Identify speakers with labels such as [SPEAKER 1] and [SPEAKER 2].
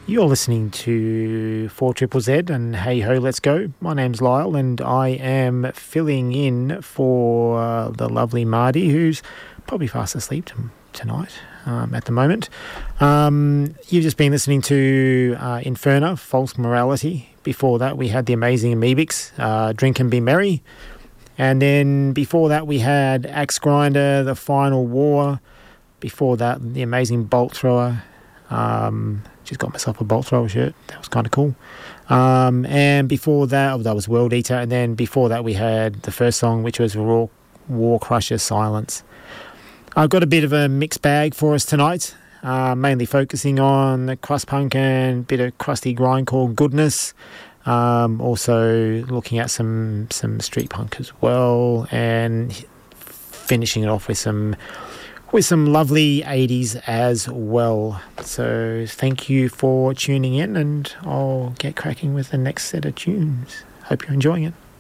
[SPEAKER 1] You're listening to 4ZZZ and Hey Ho, Let's Go. My name's Lyle and I am filling in for the lovely Marty, who's probably fast asleep tonight at the moment. You've just been listening to Inferno, False Morality. Before that, we had the amazing Amoebics, Drink and Be Merry. And then before that, we had Axe Grinder, The Final War. Before that, the amazing Bolt Thrower. Just got myself a Bolt Thrower shirt. That was kind of cool. And before that, that was World Eater. And then before that, we had the first song, which was War Crusher Silence. I've got a bit of a mixed bag for us tonight, mainly focusing on the crust punk and a bit of crusty grindcore goodness. Also looking at some street punk as well, and finishing it off with some lovely 80s as well. So thank you for tuning in, and I'll get cracking with the next set of tunes. Hope you're enjoying it.